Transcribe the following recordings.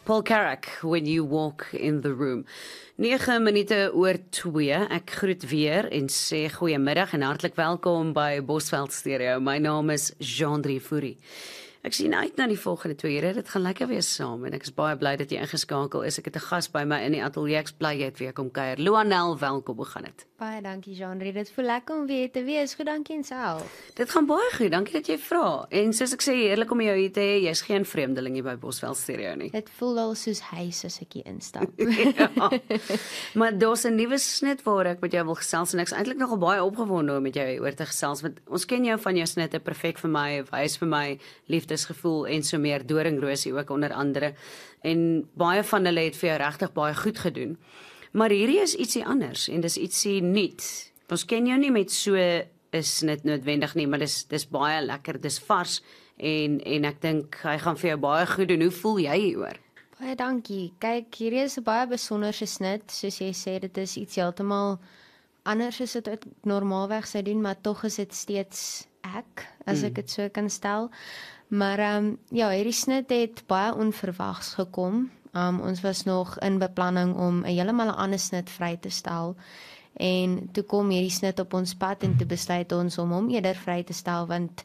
Paul Carrack, When You Walk in the Room. 9 minute oor 2, ek groet weer en sê goeiemiddag en hartlik welkom by Bosveld Stereo. My naam is Jean-Drie Fourie. Ek sien uit na die volgende 2 ure, dit gaan lekker wees saam en ek is baie bly dat jy ingeskakel is. Ek het 'n gas by my in die ateljee, ek is bly jy het weer kom kuier. Luanel, welkom, hoe gaan dit? Baie dankie Jean-Drie, dit voel lekker om weer te wees. Goed, dankie en self. Dit gaan baie goed, dankie dat jy vra. En soos ek sê, heerlik om jou hier te hê, jy's geen vreemdeling hier by Bosveld Stereo nie. Dit voel al soos huis as ek hier instap. Ja. Maar daar's 'n nuwe snit waar ek met jou wil gesels en ek's eintlik nogal baie opgewonde om met jou oor te gesels, want ons ken jou van jou snitte, perfek vir my, wys vir my, liefdesgevoel en so meer, Doringroosie ook onder andere. En baie van hulle het vir jou regtig baie goed gedoen. Maar hierdie is ietsie anders en dis ietsie nuut. Ons ken jou nie met so 'n snit noodwendig nie, maar dis baie lekker, dis vars en ek dink hy gaan vir jou baie goed doen. Hoe voel jy hieroor? Baie dankie. Kyk, hierdie is 'n baie besonderse snit, soos jy sê, dit is iets heeltemal anders as wat ek normaalweg sou doen, maar tog is dit steeds ek, as ek dit so kan stel. Maar ja, hierdie snit het baie onverwags gekom. Ons was nog in beplanning om 'n heeltemal 'n ander snit vry te stel. En toe kom hierdie snit op ons pad en toe besluit ons om hom eerder vry te stel, want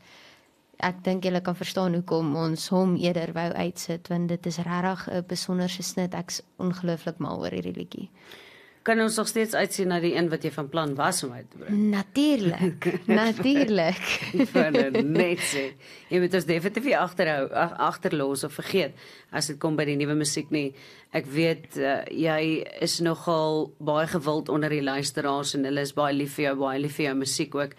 ek dink julle kan verstaan hoekom ons hom eerder wou uitsit, want dit is regtig 'n besonderse snit. Ek's ongelooflik mal oor hierdie liedjie. Kan ons nog steeds uitsien na die een wat jy van plan was om uit te bring? Natuurlik, natuurlik. Ek wil net sê, jy moet ons definitief nie agterlos of vergeet as dit kom by die nuwe musiek nie. Ek weet jy is nogal baie gewild onder die luisteraars en hulle is baie lief vir jou, baie lief vir jou musiek ook.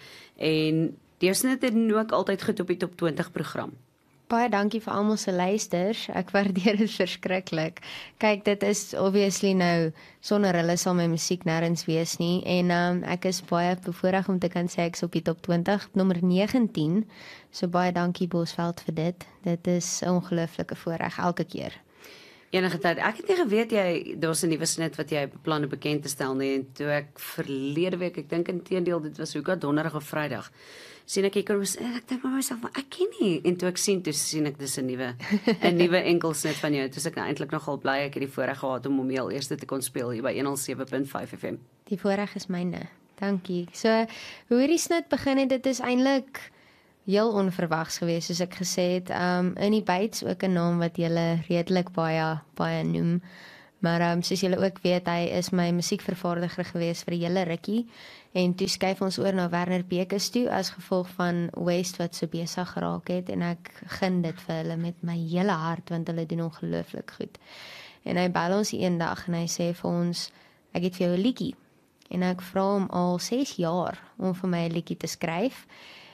En jy is net ook altyd goed op die top 20 program. Baie dankie vir almal se luisters. Ek waardeer dit verskriklik. Kyk, dit is obviously nou sonder hulle sal my musiek nêrens wees nie en ek is baie bevoorreg om te kan sê ek is op die top 20 nommer 19. So baie dankie Bosveld vir dit. Dit is 'n ongelooflike voorreg elke keer. Enige tyd. Ek het nie geweet daar's 'n nuwe snit wat jy beplan om bekend te stel nie en toe ek verlede week, ek dink inteendeel dit was hoekom donderdag of Vrydag. Sien ek kom ek dink by myself, ek ken nie en toe ek sien dis 'n nuwe enkelsnit van jou. Toe is ek nou eintlik nogal bly ek het die voorreg gehad om hom heel eerste te kon speel hier by 107.5 FM. Die voorreg is myne. Dankie. So hoe hierdie snit begin het, dit is eintlik heel onverwags geweest, soos ek gesê het. In die Bates ook 'n naam wat julle redelik baie noem. Maar soos julle ook weet, hy is my musiekvervaardiger geweest vir 'n hele rukkie. En toe skuif ons oor na Werner Bekes toe as gevolg van West wat so besig geraak het en ek gun dit vir hulle met my hele hart want hulle doen ongelooflik goed. En hy bel ons eendag en hy sê vir ons, ek het vir jou 'n liedjie. En ek vra hom al 6 jaar om vir my 'n liedjie te skryf.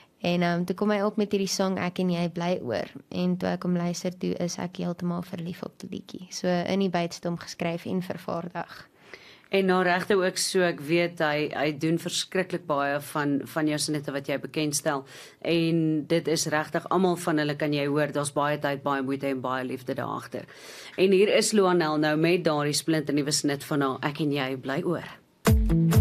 En toe kom hy op met hierdie song Ek en jy bly oor. En toe ek hom luister toe is ek heeltemal verlief op die liedjie. So in die Bates het hom geskryf en vervaardig. En na regte ook so, ek weet hy doen verskriklik baie van jou snitte wat jy bekendstel. En dit is regtig, almal van hulle kan jy hoor, daar's baie tyd, baie moeite en baie liefde daar agter. En hier is Luanel nou met daardie splinte nuwe snit van haar Ek en jy bly oor.